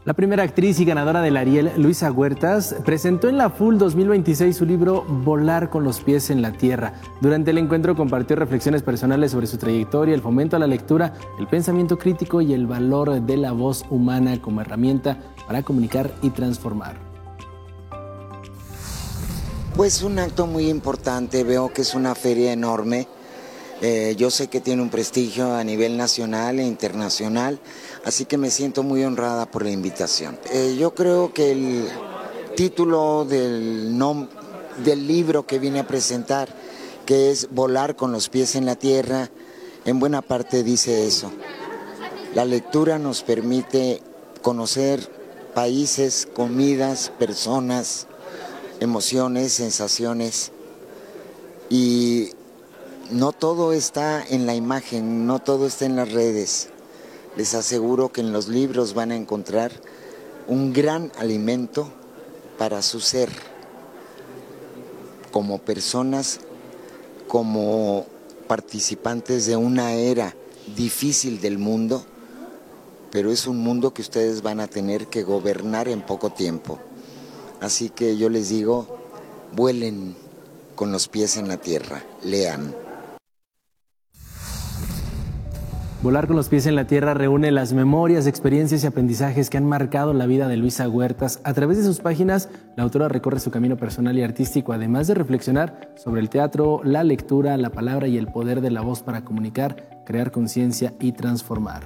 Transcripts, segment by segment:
La primera actriz y ganadora del Ariel, Luisa Huertas, presentó en la FUL 2026 su libro Volar con los pies en la tierra. Durante el encuentro compartió reflexiones personales sobre su trayectoria, el fomento a la lectura, el pensamiento crítico y el valor de la voz humana como herramienta para comunicar y transformar. Pues un acto muy importante, veo que es una feria enorme. Yo sé que tiene un prestigio a nivel nacional e internacional, así que me siento muy honrada por la invitación. Yo creo que el título del libro que vine a presentar, que es Volar con los pies en la tierra, en buena parte dice eso. La lectura nos permite conocer países, comidas, personas, emociones, sensaciones, y no todo está en la imagen, no todo está en las redes. Les aseguro que en los libros van a encontrar un gran alimento para su ser, como personas, como participantes de una era difícil del mundo, pero es un mundo que ustedes van a tener que gobernar en poco tiempo. Así que yo les digo, vuelen con los pies en la tierra, lean. Volar con los pies en la tierra reúne las memorias, experiencias y aprendizajes que han marcado la vida de Luisa Huertas. A través de sus páginas, la autora recorre su camino personal y artístico, además de reflexionar sobre el teatro, la lectura, la palabra y el poder de la voz para comunicar, crear conciencia y transformar.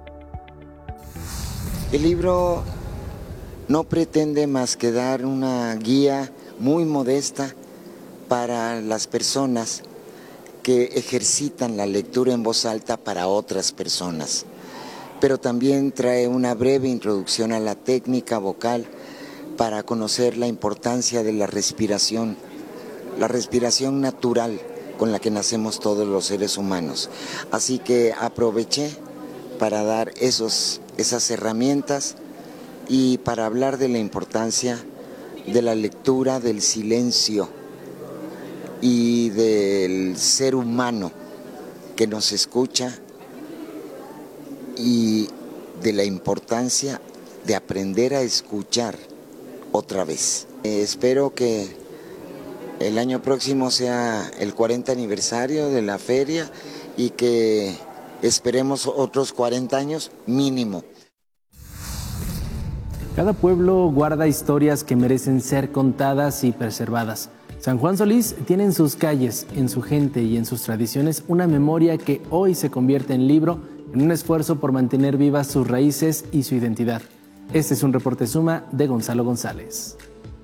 El libro no pretende más que dar una guía muy modesta para las personas que ejercitan la lectura en voz alta para otras personas, pero también trae una breve introducción a la técnica vocal para conocer la importancia de la respiración natural con la que nacemos todos los seres humanos. Así que aproveché para dar esas herramientas y para hablar de la importancia de la lectura, del silencio y del ser humano que nos escucha, y de la importancia de aprender a escuchar otra vez. Espero que el año próximo sea el 40 aniversario de la feria y que esperemos otros 40 años mínimo. Cada pueblo guarda historias que merecen ser contadas y preservadas. San Juan Solís tiene en sus calles, en su gente y en sus tradiciones una memoria que hoy se convierte en libro, en un esfuerzo por mantener vivas sus raíces y su identidad. Este es un reporte Suma de Gonzalo González.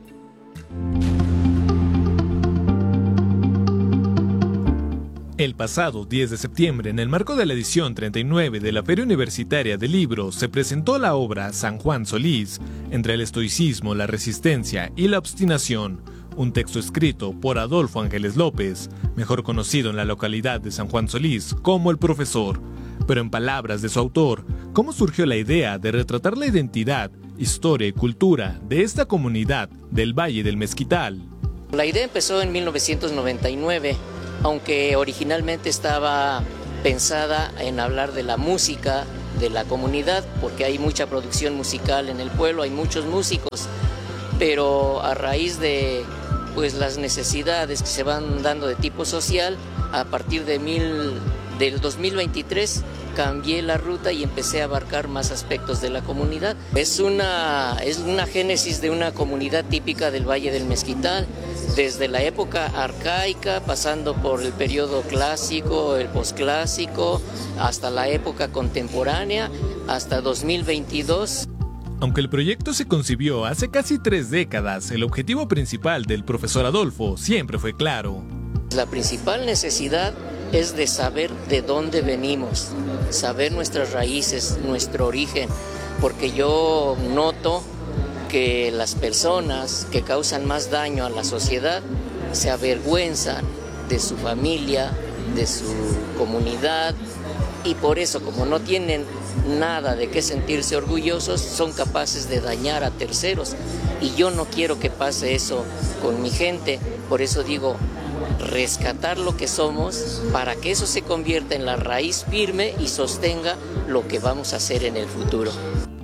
El pasado 10 de septiembre, en el marco de la edición 39 de la Feria Universitaria del Libro, se presentó la obra San Juan Solís, entre el estoicismo, la resistencia y la obstinación, un texto escrito por Adolfo Ángeles López, mejor conocido en la localidad de San Juan Solís como el profesor. Pero en palabras de su autor, ¿cómo surgió la idea de retratar la identidad, historia y cultura de esta comunidad del Valle del Mezquital? La idea empezó en 1999, aunque originalmente estaba pensada en hablar de la música de la comunidad, porque hay mucha producción musical en el pueblo, hay muchos músicos, pero a raíz de las necesidades que se van dando de tipo social, a partir del 2023 cambié la ruta y empecé a abarcar más aspectos de la comunidad. Es una génesis de una comunidad típica del Valle del Mezquital, desde la época arcaica, pasando por el periodo clásico, el posclásico, hasta la época contemporánea, hasta 2022. Aunque el proyecto se concibió hace casi 3 décadas, el objetivo principal del profesor Adolfo siempre fue claro. La principal necesidad es de saber de dónde venimos, saber nuestras raíces, nuestro origen, porque yo noto que las personas que causan más daño a la sociedad se avergüenzan de su familia, de su comunidad, y por eso, como no tienen nada de qué sentirse orgullosos, son capaces de dañar a terceros, y yo no quiero que pase eso con mi gente. Por eso digo, rescatar lo que somos para que eso se convierta en la raíz firme y sostenga lo que vamos a hacer en el futuro.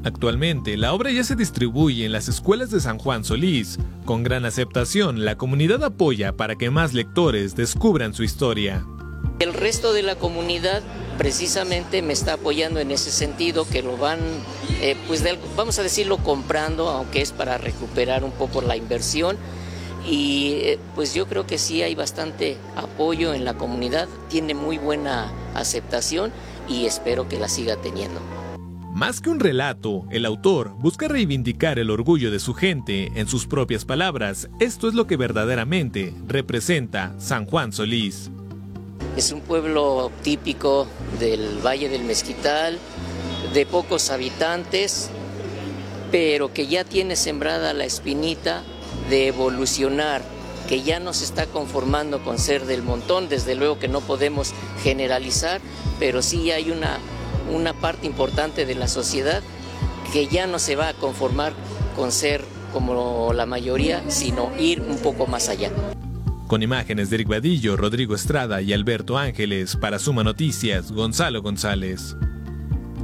Actualmente, la obra ya se distribuye en las escuelas de San Juan Solís. Con gran aceptación, la comunidad apoya para que más lectores descubran su historia. El resto de la comunidad precisamente me está apoyando en ese sentido, que lo van, vamos a decirlo, comprando, aunque es para recuperar un poco la inversión. Y pues yo creo que sí hay bastante apoyo en la comunidad, tiene muy buena aceptación y espero que la siga teniendo. Más que un relato, el autor busca reivindicar el orgullo de su gente. En sus propias palabras, esto es lo que verdaderamente representa San Juan Solís. Es un pueblo típico del Valle del Mezquital, de pocos habitantes, pero que ya tiene sembrada la espinita de evolucionar, que ya no se está conformando con ser del montón. Desde luego que no podemos generalizar, pero sí hay una parte importante de la sociedad que ya no se va a conformar con ser como la mayoría, sino ir un poco más allá. Con imágenes de Eric Vadillo, Rodrigo Estrada y Alberto Ángeles, para Suma Noticias, Gonzalo González.